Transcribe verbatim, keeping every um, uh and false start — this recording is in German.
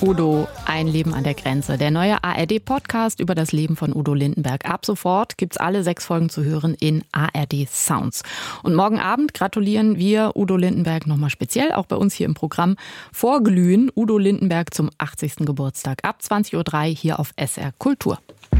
Udo, ein Leben an der Grenze. Der neue A R D-Podcast über das Leben von Udo Lindenberg. Ab sofort gibt's alle sechs Folgen zu hören in A R D Sounds. Und morgen Abend gratulieren wir Udo Lindenberg nochmal speziell, auch bei uns hier im Programm, vorglühen. Udo Lindenberg zum achtzigsten Geburtstag ab zwanzig Uhr drei hier auf S R Kultur.